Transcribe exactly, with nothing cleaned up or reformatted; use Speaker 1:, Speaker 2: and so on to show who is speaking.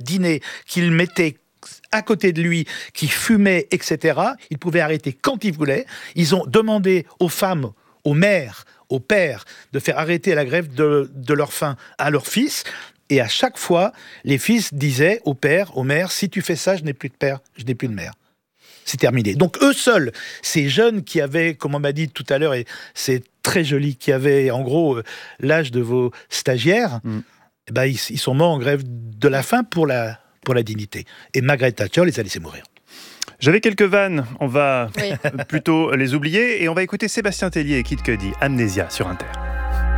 Speaker 1: dîner qu'il mettait à côté de lui, qui fumait, et cetera. Il pouvait arrêter quand il voulait. Ils ont demandé aux femmes, aux mères, aux pères, de faire arrêter la grève de, de leur faim à leur fils. Et à chaque fois, les fils disaient au père, aux mères, si tu fais ça, je n'ai plus de père, je n'ai plus de mère. C'est terminé. Donc eux seuls, ces jeunes qui avaient, comme on m'a dit tout à l'heure, et c'est très joli, qui avaient en gros l'âge de vos stagiaires, mm. eh ben, ils, ils sont morts en grève de la faim pour la, pour la dignité. Et Margaret Thatcher les a laissés mourir.
Speaker 2: J'avais quelques vannes, on va oui. plutôt les oublier, et on va écouter Sébastien Tellier et Kid Cudi, Amnésia sur Inter.